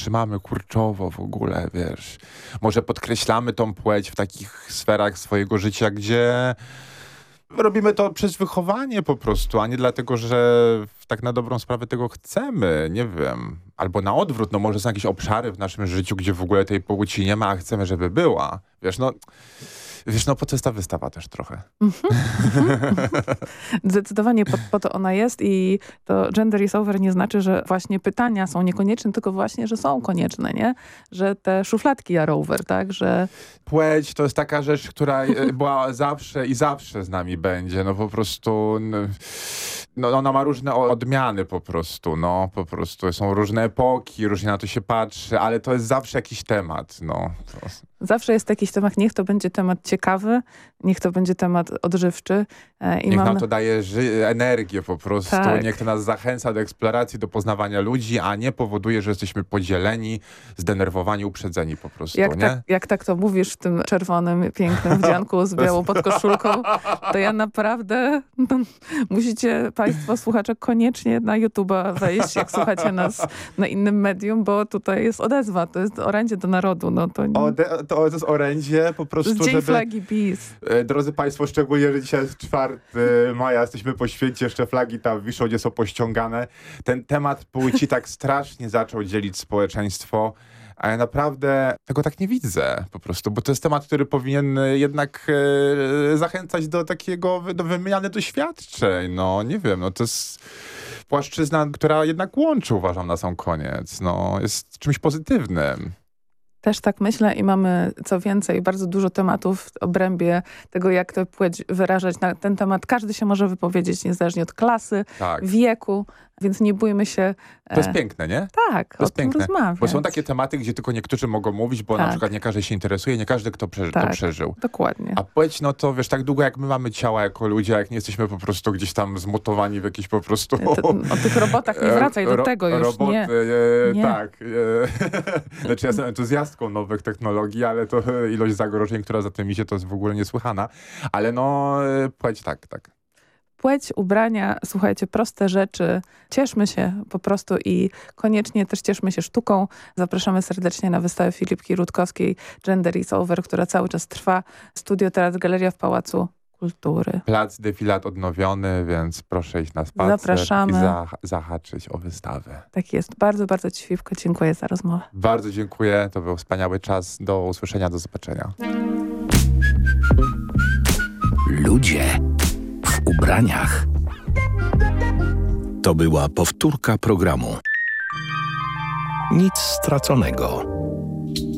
trzymamy kurczowo w ogóle, wiesz. Może podkreślamy tą płeć w takich sferach swojego życia, gdzie robimy to przez wychowanie po prostu, a nie dlatego, że tak na dobrą sprawę tego chcemy, nie wiem. Albo na odwrót, no może są jakieś obszary w naszym życiu, gdzie w ogóle tej płci nie ma, a chcemy, żeby była. Wiesz, no po co jest ta wystawa też trochę. Zdecydowanie po to ona jest i to gender is over nie znaczy, że właśnie pytania są niekonieczne, tylko właśnie, że są konieczne, nie? Że te szufladki are over, tak? Że Płeć to jest taka rzecz, która była zawsze i zawsze z nami będzie. No po prostu no, ona ma różne odmiany po prostu. No po prostu są różne epoki, różnie na to się patrzy, ale to jest zawsze jakiś temat. No. zawsze jest jakiś temat, niech to będzie temat ciekawy, niech to będzie temat odżywczy. Niech nam to daje energię po prostu, tak. Niech to nas zachęca do eksploracji, do poznawania ludzi, a nie powoduje, że jesteśmy podzieleni, zdenerwowani, uprzedzeni po prostu, nie? Jak tak to mówisz w tym czerwonym, pięknym wdzianku z białą podkoszulką, to ja naprawdę musicie państwo, słuchacze, koniecznie na YouTube'a wejść, jak słuchacie nas na innym medium, bo tutaj jest odezwa, to jest orędzie do narodu. No to jest orędzie po prostu, Dzień Flagi Peace. Drodzy państwo, szczególnie, że dzisiaj jest 4 maja, jesteśmy po święcie, jeszcze flagi tam wiszą, gdzie są pościągane. Ten temat płci tak strasznie zaczął dzielić społeczeństwo, a ja naprawdę tego tak nie widzę po prostu, bo to jest temat, który powinien jednak zachęcać do do wymiany doświadczeń. No nie wiem, no to jest płaszczyzna, która jednak łączy, uważam, na sam koniec. No jest czymś pozytywnym. Też tak myślę i mamy co więcej bardzo dużo tematów w obrębie tego, jak tę płeć wyrażać. Na ten temat każdy się może wypowiedzieć niezależnie od klasy, wieku, więc nie bójmy się. To jest piękne, nie? Tak, to jest o tym piękne, rozmawiać. bo są takie tematy, gdzie tylko niektórzy mogą mówić, bo na przykład nie każdy się interesuje, nie każdy to przeżył. Dokładnie. A płeć, no to wiesz, tak długo jak my mamy ciała jako ludzie, jak nie jesteśmy po prostu gdzieś tam zmutowani w jakiś po prostu... O tych robotach nie wracaj do tego już, roboty, nie. Tak. Znaczy ja jestem entuzjastką nowych technologii, ale to ilość zagrożeń, która za tym idzie, to jest w ogóle niesłychana. Ale no, płeć tak. Płeć, ubrania, słuchajcie, proste rzeczy. Cieszmy się po prostu i koniecznie też cieszmy się sztuką. Zapraszamy serdecznie na wystawę Filipki Rutkowskiej Gender is Over, która cały czas trwa. Studio Teraz Galeria w Pałacu Kultury. Plac Defilat odnowiony, więc proszę iść na spacer. Zapraszamy. I zahaczyć o wystawę. Tak jest. Bardzo, bardzo ci, Filippko, dziękuję za rozmowę. Bardzo dziękuję. To był wspaniały czas. Do usłyszenia, do zobaczenia. Ludzie w ubraniach. To była powtórka programu. Nic straconego.